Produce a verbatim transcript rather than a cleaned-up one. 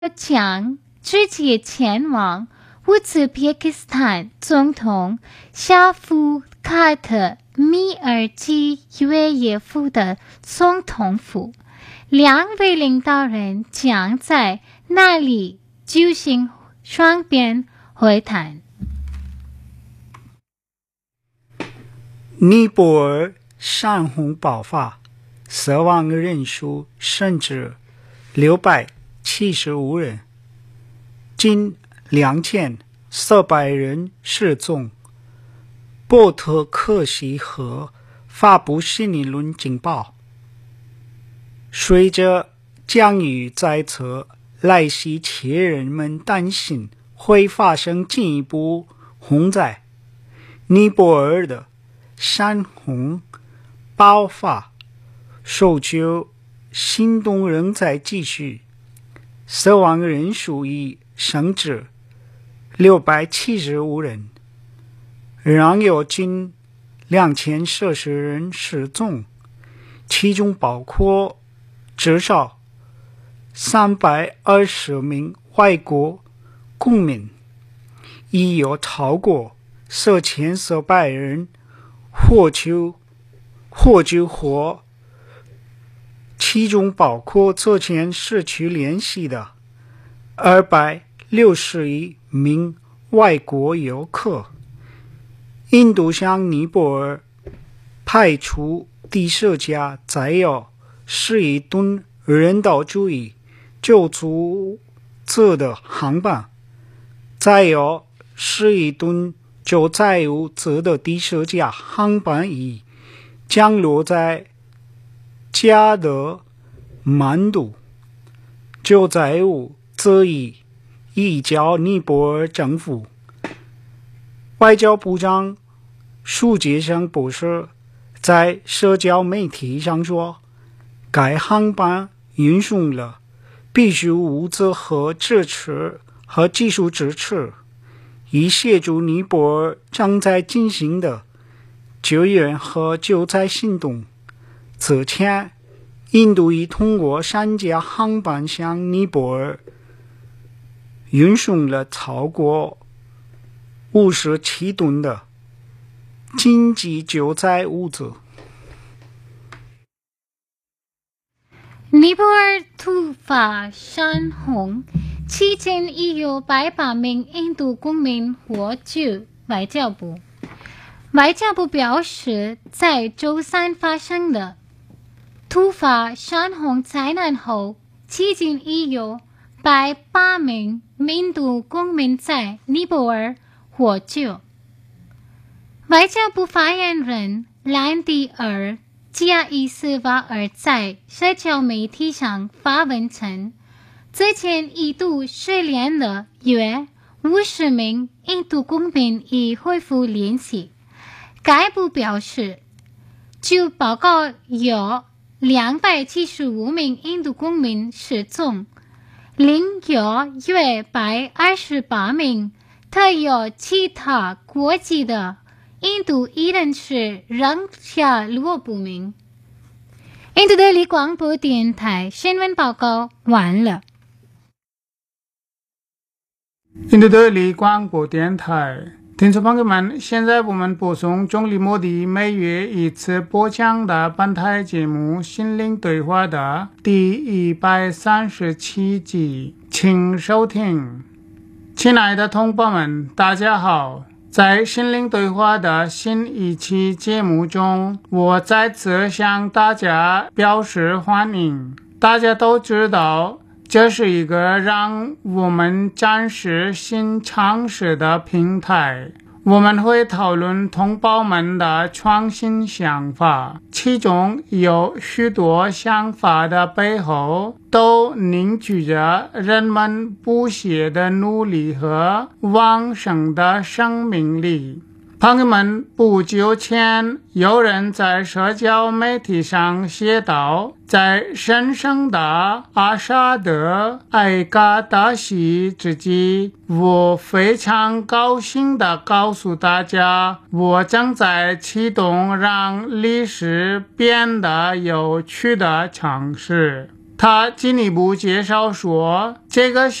将直接前往乌兹别克斯坦总统沙夫卡特米尔基约耶夫的总统府，两位领导人将在那里举行双边会谈。 尼泊尔山洪爆发，死亡人数甚至六百七十五人，近两千四百人失踪。波特克西河发布新一轮警报，随着降雨在侧来袭，且人们担心会发生进一步洪灾。尼泊尔的山洪爆发，搜救行动仍在继续，死亡人数已升至六百七十五人，仍有近两千四十人失踪，其中包括至少三百二十名外国公民，已有超过四千四百人获救获救或其中包括昨天失去联系的二百六十一名外国游客。印度向尼泊尔派出第十架载有十亿吨人道主义救助者的航班，载有十亿吨救灾物者的第十架航班已降落在加德满都，救灾物则已移交尼泊尔政府。外交部长苏杰生博士在社交媒体上说，该航班运送了必需物资和支持和技术支持，以协助尼泊尔正在进行的救援和救灾行动。此前，印度已通过三架航班向尼泊尔运送了超过五十七吨的紧急救灾物资。 尼泊尔突发山洪期间已有百八名印度公民获救。外交部外交部表示，在周三发生的突发山洪灾难后，迄今已有百八名印度公民在尼泊尔获救。外交部发言人兰迪尔加伊斯瓦尔在社交媒体上发文称，之前一度失联的约五十名印度公民已恢复联系。该部表示，据报告有两百七十五名印度公民失踪，另有约百二十八名特有其他国籍的印度裔人士仍下落不明。印度德里广播电台新闻报告完了。 印度德里广播电台听众朋友们，现在我们播送总理莫迪每月一次播讲的本台节目《心灵对话》的第一百三十七集，请收听。亲爱的同胞们，大家好。在心灵对话的新一期节目中，我再次向大家表示欢迎。大家都知道，这是一个让我们展示新尝试的平台。我们会讨论同胞们的创新想法，其中有许多想法的背后都凝聚着人们不懈的努力和旺盛的生命力。朋友们，不久前有人在社交媒体上写道，在神圣的阿沙德艾嘎达西之际，我非常高兴地告诉大家，我正在启动让历史变得有趣的尝试。 他进一步介绍说，这个